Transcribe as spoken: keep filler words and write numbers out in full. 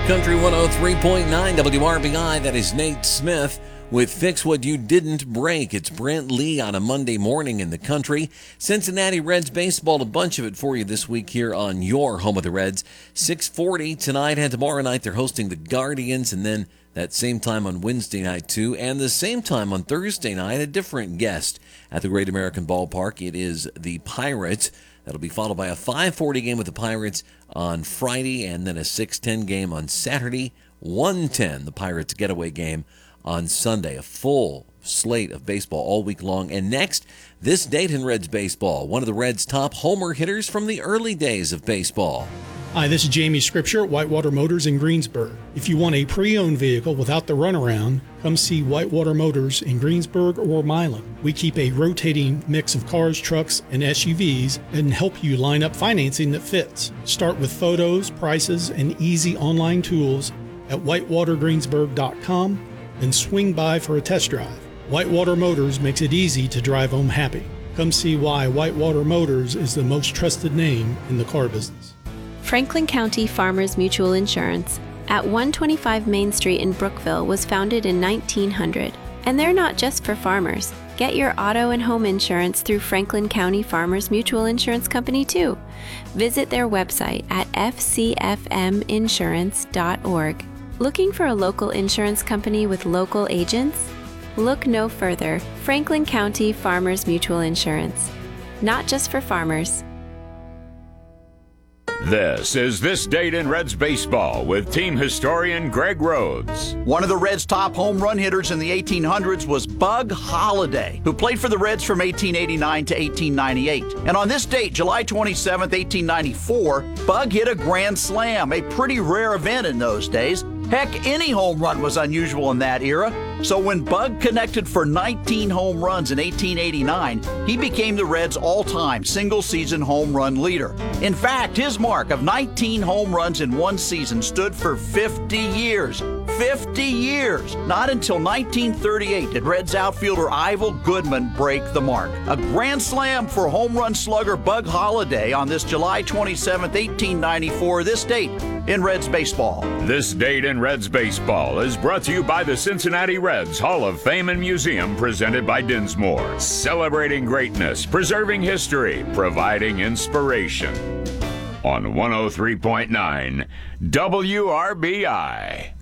Country one oh three point nine W R B I. That is Nate Smith with Fix What You Didn't Break. It's Brent Lee on a Monday morning in the country. Cincinnati Reds baseball, a bunch of it for you this week here on your home of the Reds. six forty tonight and tomorrow night they're hosting the Guardians, and then that same time on Wednesday night too, and the same time on Thursday night, a different guest at the Great American Ballpark. It is the Pirates. That'll be followed by a five forty game with the Pirates on Friday, and then a six ten game on Saturday. one ten, the Pirates getaway game on Sunday. A full slate of baseball all week long. And next, this Dayton Reds baseball, one of the Reds' top homer hitters from the early days of baseball. Hi, this is Jamie Scripture at Whitewater Motors in Greensburg. If you want a pre-owned vehicle without the runaround, come see Whitewater Motors in Greensburg or Milan. We keep a rotating mix of cars, trucks, and S U Vs and help you line up financing that fits. Start with photos, prices, and easy online tools at whitewater greensburg dot com and swing by for a test drive. Whitewater Motors makes it easy to drive home happy. Come see why Whitewater Motors is the most trusted name in the car business. Franklin County Farmers Mutual Insurance at one twenty-five Main Street in Brookville was founded in nineteen hundred. And they're not just for farmers. Get your auto and home insurance through Franklin County Farmers Mutual Insurance Company too. Visit their website at f c f m insurance dot org. Looking for a local insurance company with local agents? Look no further. Franklin County Farmers Mutual Insurance. Not just for farmers. This is This Dayton Reds baseball with team historian Greg Rhodes. One of the Reds' top home run hitters in the eighteen hundreds was Bug Holliday, who played for the Reds from eighteen eighty-nine to eighteen ninety-eight. And on this date, July twenty-seventh, eighteen ninety-four, Bug hit a grand slam, a pretty rare event in those days. Heck, any home run was unusual in that era. So when Bug connected for nineteen home runs in eighteen eighty-nine, he became the Reds' all-time single-season home run leader. In fact, his mark of nineteen home runs in one season stood for fifty years. fifty years! Not until nineteen thirty-eight did Reds outfielder Ivel Goodman break the mark. A grand slam for home run slugger Bug Holliday on this July twenty-seventh, eighteen ninety-four, this date in Reds baseball. This Date in Reds baseball is brought to you by the Cincinnati Reds Hall of Fame and Museum, presented by Dinsmore. Celebrating greatness, preserving history, providing inspiration. On one oh three point nine W R B I.